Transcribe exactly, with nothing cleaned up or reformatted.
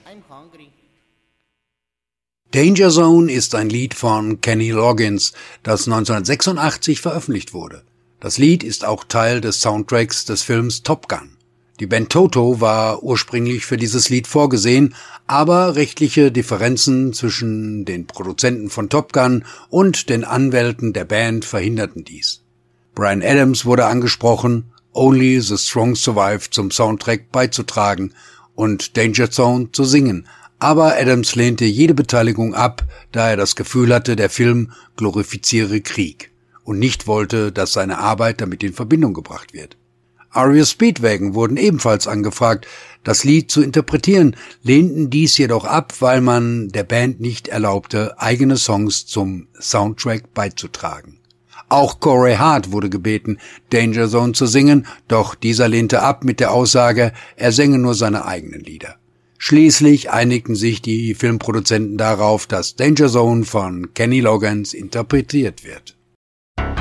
Danger Zone ist ein Lied von Kenny Loggins, das neunzehnhundertsechsundachtzig veröffentlicht wurde. Das Lied ist auch Teil des Soundtracks des Films Top Gun. Die Band Toto war ursprünglich für dieses Lied vorgesehen, aber rechtliche Differenzen zwischen den Produzenten von Top Gun und den Anwälten der Band verhinderten dies. Bryan Adams wurde angesprochen, Only the Strong Survive zum Soundtrack beizutragen und Danger Zone zu singen, aber Adams lehnte jede Beteiligung ab, da er das Gefühl hatte, der Film glorifiziere Krieg und nicht wollte, dass seine Arbeit damit in Verbindung gebracht wird. R E O Speedwagon wurden ebenfalls angefragt, das Lied zu interpretieren, lehnten dies jedoch ab, weil man der Band nicht erlaubte, eigene Songs zum Soundtrack beizutragen. Auch Corey Hart wurde gebeten, Danger Zone zu singen, doch dieser lehnte ab mit der Aussage, er sänge nur seine eigenen Lieder. Schließlich einigten sich die Filmproduzenten darauf, dass Danger Zone von Kenny Loggins interpretiert wird.